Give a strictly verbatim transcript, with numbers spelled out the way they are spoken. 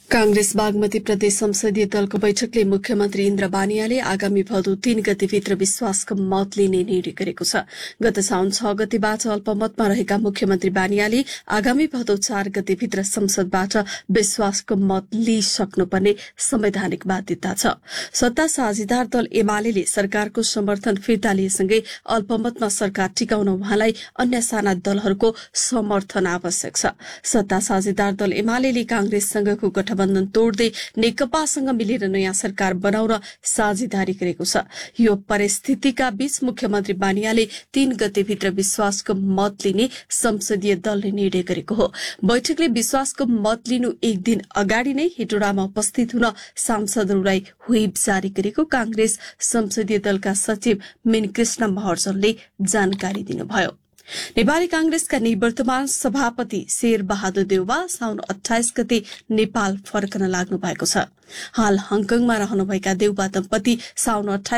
कांग्रेस बागमती प्रदेश संसदीय दलको बैठकले मुख्यमन्त्री इन्द्र बानियाले आगामी भदौ तीन गतेभित्र विश्वासको मत लिने निर्णय गरेको छ। गत साउन छ गतेबाट अल्पमतमा रहेका मुख्यमन्त्री बानियाले आगामी भदौ चार गतेभित्र संसदबाट विश्वासको मत लिइसक्नुपर्ने संवैधानिक बाध्यता छ। सत्ता साझेदार दल एमाले सरकारको समर्थन फिर्ता लिएसँगै अल्पमतमा सरकार टिकाउन उहाँलाई अन्य साना दलहरूको समर्थन आवश्यक छ। सत्ता साझेदार दल एमाले कांग्रेससँगको गठबन्धन तोड्दै नेकपासँग मिलेर नयाँ सरकार बनाउन साझेदारी गरेको छ। यो परिस्थितिका बीच मुख्यमन्त्री बानियाले तीन गतेभित्र विश्वासको मत लिने संसदीय दलले निर्णय गरेको हो। बैठकले विश्वासको मत लिनु एक दिन अगाडि नै हेटौडामा उपस्थित हुन सांसदहरूलाई व्हिप जारी गरेको कांग्रेस संसदीय दलका सचिव मीनकृष्ण महर्जनले जानकारी दिनुभयो। नेपाली कांग्रेसका निवर्तमान सभापति शेर बहादुर देउवा साउन अठाइस गते नेपाल फर्कन लाग्नु भएको छ। हाल हङकङमा रहनुभएका देउवा दम्पति साउन